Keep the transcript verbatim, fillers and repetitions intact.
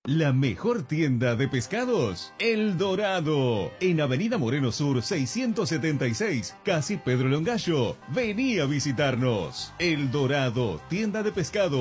La mejor tienda de pescados, El Dorado, en Avenida Moreno Sur seiscientos setenta y seis, casi Pedro Longallo. Vení a visitarnos. El Dorado, tienda de pescado.